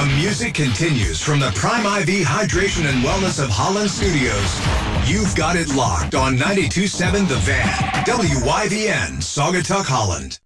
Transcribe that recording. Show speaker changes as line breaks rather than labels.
The music continues from the Prime IV Hydration and Wellness of Holland Studios. You've got it locked on 92.7 The Van, WYVN, Saugatuck, Holland.